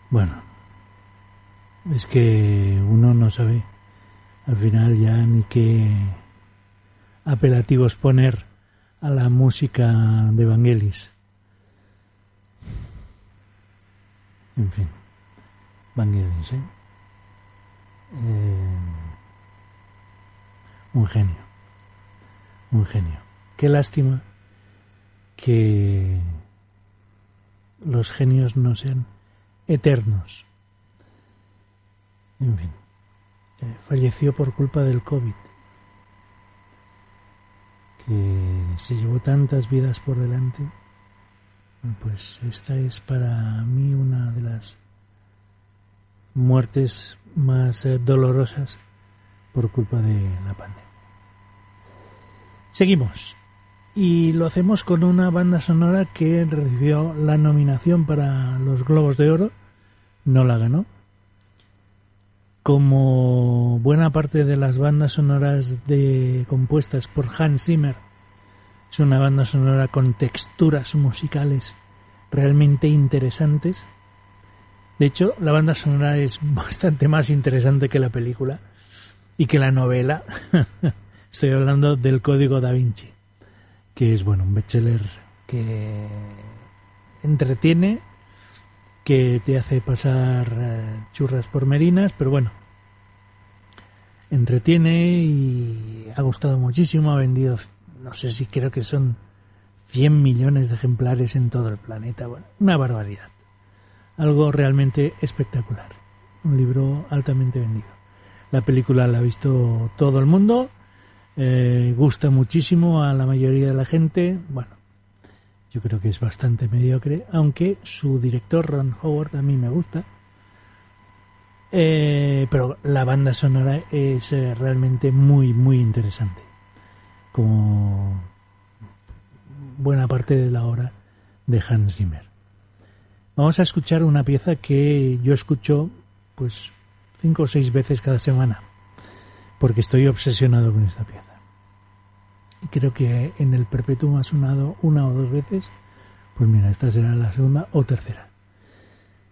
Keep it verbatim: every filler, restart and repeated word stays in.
Bueno, es que uno no sabe al final ya ni qué apelativos poner a la música de Vangelis. En fin, Vangelis, ¿eh? eh un genio, un genio. Qué lástima que los genios no sean eternos. En fin, eh, falleció por culpa del COVID, que se llevó tantas vidas por delante. Pues esta es para mí una de las muertes más eh, dolorosas por culpa de la pandemia. Seguimos. Y lo hacemos con una banda sonora que recibió la nominación para los Globos de Oro. No la ganó. Como buena parte de las bandas sonoras de, compuestas por Hans Zimmer, es una banda sonora con texturas musicales realmente interesantes. De hecho, la banda sonora es bastante más interesante que la película y que la novela. Estoy hablando del Código Da Vinci, que es, bueno, un bestseller que entretiene, que te hace pasar eh, churras por merinas, pero bueno, entretiene y ha gustado muchísimo, ha vendido, no sé si creo que son cien millones de ejemplares en todo el planeta, bueno, una barbaridad, algo realmente espectacular, un libro altamente vendido. La película la ha visto todo el mundo, eh, gusta muchísimo a la mayoría de la gente, bueno, yo creo que es bastante mediocre, aunque su director Ron Howard a mí me gusta, eh, pero la banda sonora es eh, realmente muy muy interesante, como buena parte de la obra de Hans Zimmer. Vamos a escuchar una pieza que yo escucho pues cinco o seis veces cada semana, porque estoy obsesionado con esta pieza. Y creo que en el Perpetuum ha sonado una o dos veces. Pues mira, esta será la segunda o tercera.